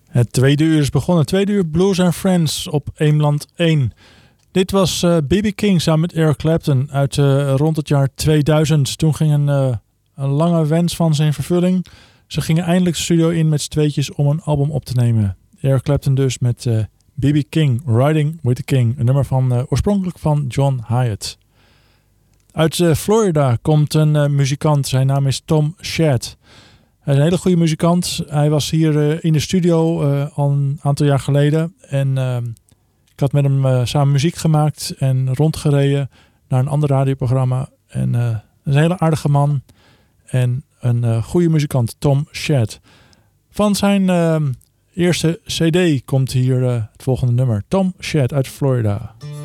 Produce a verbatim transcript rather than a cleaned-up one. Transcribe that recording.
Het tweede uur is begonnen. Het tweede uur Blues and Friends op Eemland één. Dit was uh, B B King samen met Eric Clapton uit uh, rond het jaar tweeduizend. Toen ging een, uh, een lange wens van zijn vervulling. Ze gingen eindelijk de studio in met z'n tweetjes om een album op te nemen. Eric Clapton dus met uh, B B King, Riding with the King. Een nummer van, uh, oorspronkelijk van John Hyatt. Uit uh, Florida komt een uh, muzikant. Zijn naam is Tom Shedd. Hij is een hele goede muzikant. Hij was hier uh, in de studio uh, al een aantal jaar geleden. En uh, ik had met hem uh, samen muziek gemaakt en rondgereden naar een ander radioprogramma. En uh, een hele aardige man en een uh, goede muzikant, Tom Shedd. Van zijn uh, eerste cd komt hier uh, het volgende nummer. Tom Shedd uit Florida.